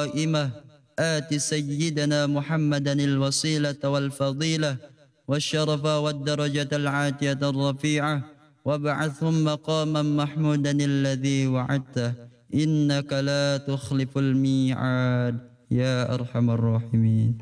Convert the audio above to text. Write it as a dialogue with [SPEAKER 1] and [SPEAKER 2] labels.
[SPEAKER 1] القائمة آت سيدنا محمدا الوسيلة والفضيلة والشرف والدرجة العاتية الرفيعة وابعثهم مقاما محمودا الذي وعدته إنك لا تخلف الميعاد يا أرحم الراحمين.